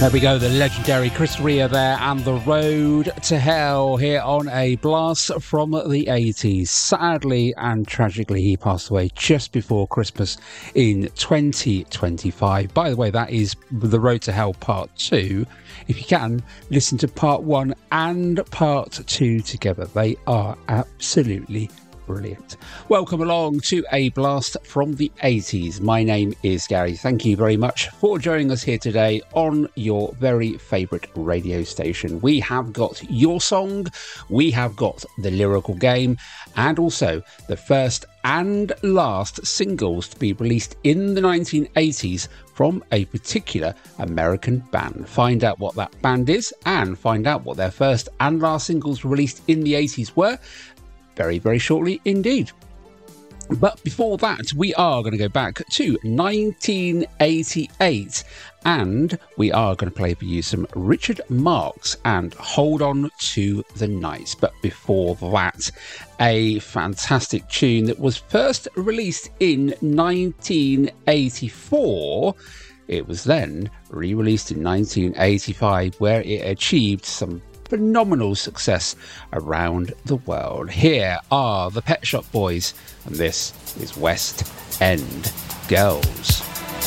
There we go, the legendary Chris Rea there, and The Road to Hell here on a blast from the 80s. Sadly and tragically, he passed away just before Christmas in 2025. By the way, that is The Road to Hell Part 2. If you can, listen to Part 1 and Part 2 together. They are absolutely brilliant. Welcome along to a blast from the 80s. My name is Gary. Thank you very much for joining us here today on your very favourite radio station. We have got your song, we have got the lyrical game, and also the first and last singles to be released in the 1980s from a particular American band. Find out what that band is and find out what their first and last singles released in the 80s were very, very shortly indeed. But before that, we are going to go back to 1988 and we are going to play for you some Richard Marx and Hold On to the Night. But before that, a fantastic tune that was first released in 1984. It was then re-released in 1985, where it achieved some phenomenal success around the world. Here are the Pet Shop Boys, and this is West End Girls.